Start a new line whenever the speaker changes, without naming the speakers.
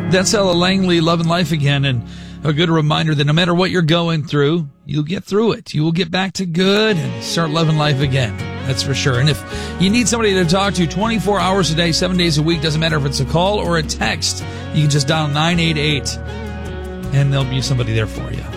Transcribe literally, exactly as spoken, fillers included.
That's Ella Langley, Loving Life Again, and a good reminder that no matter what you're going through, you'll get through it. You will get back to good and start loving life again. That's for sure. And if you need somebody to talk to twenty-four hours a day, seven days a week, doesn't matter if it's a call or a text, you can just dial nine eight eight and there'll be somebody there for you.